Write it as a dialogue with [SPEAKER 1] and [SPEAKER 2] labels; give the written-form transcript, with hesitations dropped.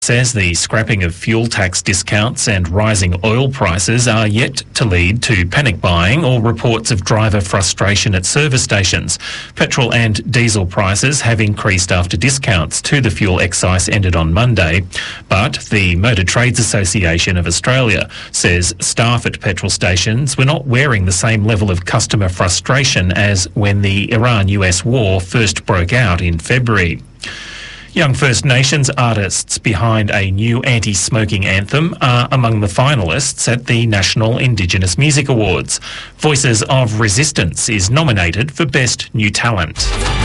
[SPEAKER 1] Says the scrapping of fuel tax discounts and rising oil prices are yet to lead to panic buying or reports of driver frustration at service stations. Petrol and diesel prices have increased after discounts to the fuel excise ended on Monday, but the Motor Trades Association of Australia says staff at petrol stations were not wearing the same level of customer frustration as when the Iran-US war first broke out in February. Young First Nations artists behind a new anti-smoking anthem are among the finalists at the National Indigenous Music Awards. Voices of Resistance is nominated for Best New Talent.